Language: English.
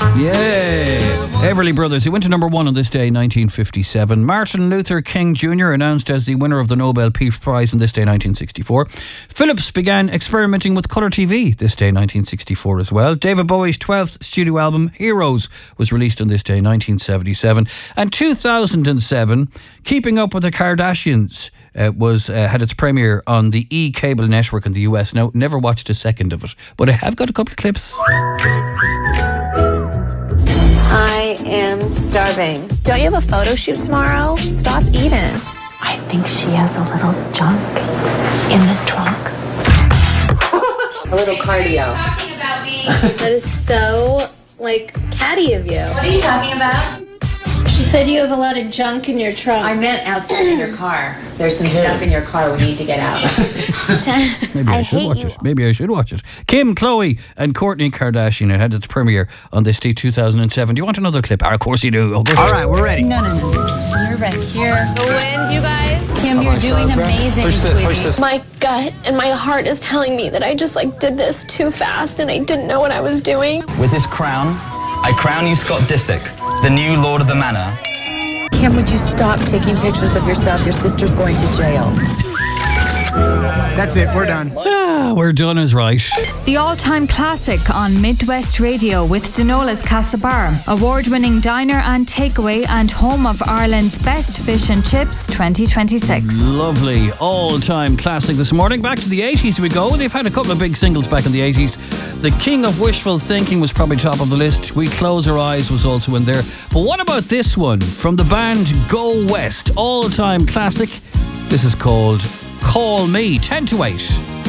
Yeah. Everly Brothers, who went to number one on this day, 1957. Martin Luther King Jr. announced as the winner of the Nobel Peace Prize on this day, 1964. Philips began experimenting with colour TV this day, 1964 as well. David Bowie's 12th studio album, Heroes, was released on this day, 1977. And 2007, Keeping Up with the Kardashians had its premiere on the E! Cable network in the US. Now, never watched a second of it, but I have got a couple of clips. I am starving. Don't you have a photo shoot tomorrow? Stop eating. I think she has a little junk in the trunk. A little cardio. Talking about me. That is so, catty of you. What are you talking about? She said you have a lot of junk in your trunk. I meant outside in your car. There's some stuff in your car we need to get out. Maybe I should watch it. Kim, Khloe and Kourtney Kardashian. It had its premiere on this day, 2007. Do you want another clip? Of course you do. All right, we're ready. No. You're right here. The wind, you guys. Kim, you're doing amazing, sweetie. My gut and my heart is telling me that I just did this too fast and I didn't know what I was doing. With this crown, I crown you Scott Disick, the new Lord of the Manor. Kim, would you stop taking pictures of yourself? Your sister's going to jail. That's it, we're done. We're done is right. The all-time classic on Midwest Radio with Denola's Castlebar, award-winning diner and takeaway and home of Ireland's best fish and chips 2026. Lovely all-time classic this morning. Back to the 80s we go. They've had a couple of big singles back in the 80s. The King of Wishful Thinking was probably top of the list. We Close Our Eyes was also in there. But what about this one from the band Go West? All-time classic. This is called Call Me, 10 to 8.